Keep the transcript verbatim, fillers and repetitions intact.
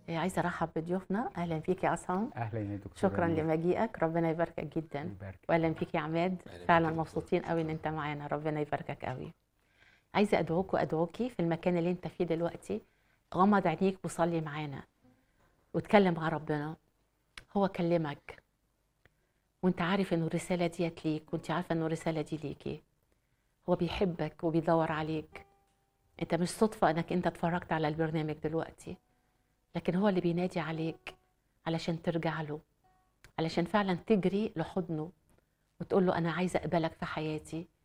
إيه، عايزه ارحب بضيوفنا. اهلا فيك يا عصام. اهلا يا دكتور شكرا رانيا. لمجيئك، ربنا يباركك جدا. يبارك واهلا فيك يا عماد. اهلا بيك فعلا يا دكتور، مبسوطين قوي ان شكرا. انت معانا، ربنا يباركك قوي. عايزه ادعوك وادعوكي في المكان اللي انت فيه دلوقتي، غمض عينيك وصلي معانا واتكلم مع ربنا. هو كلمك وانت عارف انه الرساله ديت ليك، وانت عارفه انه الرساله دي ليكي. هو بيحبك وبيدور عليك. انت مش صدفه انك انت اتفرجت على البرنامج دلوقتي، لكن هو اللي بينادي عليك علشان ترجع له، علشان فعلا تجري لحضنه وتقول له أنا عايزة أقبلك في حياتي،